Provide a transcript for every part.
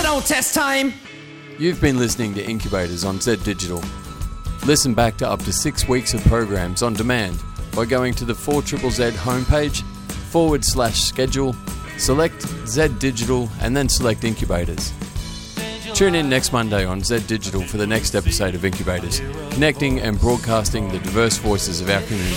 Final test time! You've been listening to Incubators on Z Digital. Listen back to up to 6 weeks of programs on demand by going to the 4ZZZ homepage, /schedule, select Z Digital and then select Incubators. Tune in next Monday on Z Digital for the next episode of Incubators, connecting and broadcasting the diverse voices of our community.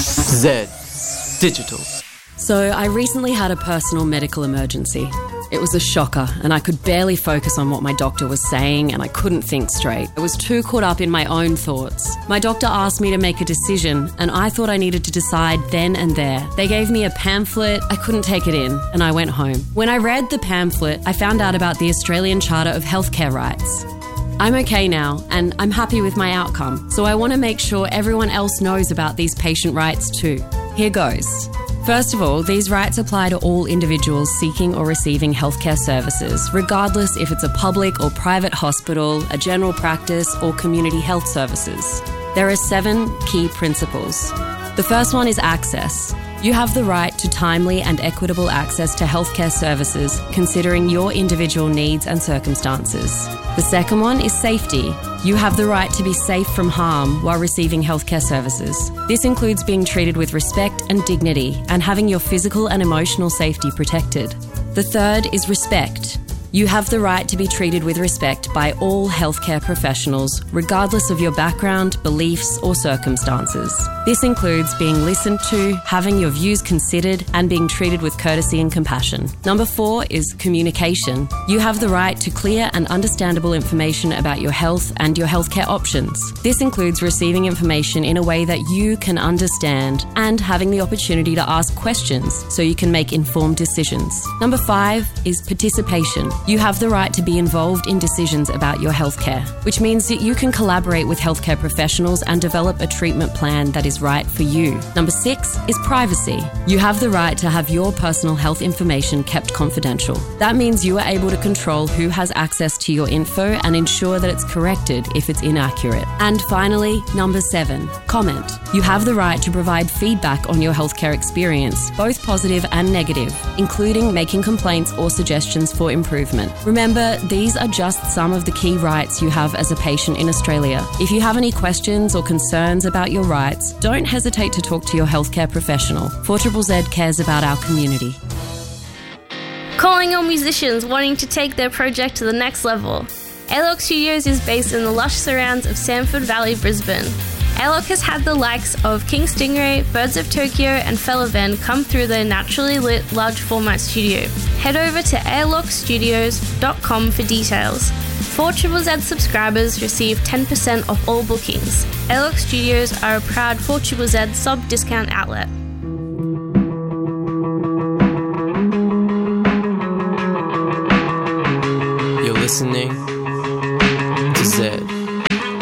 Z Digital. So I recently had a personal medical emergency. It was a shocker, and I could barely focus on what my doctor was saying, and I couldn't think straight. I was too caught up in my own thoughts. My doctor asked me to make a decision, and I thought I needed to decide then and there. They gave me a pamphlet, I couldn't take it in, and I went home. When I read the pamphlet, I found out about the Australian Charter of Healthcare Rights. I'm okay now, and I'm happy with my outcome, so I want to make sure everyone else knows about these patient rights too. Here goes. First of all, these rights apply to all individuals seeking or receiving healthcare services, regardless if it's a public or private hospital, a general practice, or community health services. There are 7 key principles. The first one is access. You have the right to timely and equitable access to healthcare services, considering your individual needs and circumstances. The second one is safety. You have the right to be safe from harm while receiving healthcare services. This includes being treated with respect and dignity and having your physical and emotional safety protected. The third is respect. You have the right to be treated with respect by all healthcare professionals, regardless of your background, beliefs, or circumstances. This includes being listened to, having your views considered, and being treated with courtesy and compassion. Number 4 is communication. You have the right to clear and understandable information about your health and your healthcare options. This includes receiving information in a way that you can understand and having the opportunity to ask questions so you can make informed decisions. Number 5 is participation. You have the right to be involved in decisions about your healthcare, which means that you can collaborate with healthcare professionals and develop a treatment plan that is right for you. Number 6 is privacy. You have the right to have your personal health information kept confidential. That means you are able to control who has access to your info and ensure that it's corrected if it's inaccurate. And finally, number 7, comment. You have the right to provide feedback on your healthcare experience, both positive and negative, including making complaints or suggestions for improvement. Remember, these are just some of the key rights you have as a patient in Australia. If you have any questions or concerns about your rights, don't hesitate to talk to your healthcare professional. 4ZZZ cares about our community. Calling all musicians wanting to take their project to the next level. ALOC Studios is based in the lush surrounds of Samford Valley, Brisbane. ALOC has had the likes of King Stingray, Birds of Tokyo and Felaven come through their naturally lit large format studio. Head over to alocstudios.com for details. 4ZZZ subscribers receive 10% off all bookings. ALOC Studios are a proud 4ZZZ sub-discount outlet. You're listening to Z.